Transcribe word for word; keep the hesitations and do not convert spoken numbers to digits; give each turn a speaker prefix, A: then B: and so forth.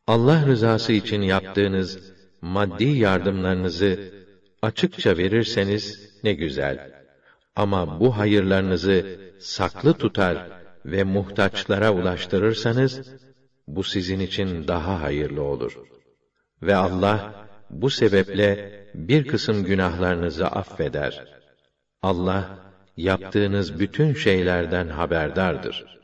A: Allah rızası için yaptığınız maddi yardımlarınızı açıkça verirseniz ne güzel. Ama bu hayırlarınızı saklı tutar ve muhtaçlara ulaştırırsanız, bu sizin için daha hayırlı olur. Ve Allah, bu sebeple bir kısım günahlarınızı affeder. Allah, yaptığınız bütün şeylerden haberdardır.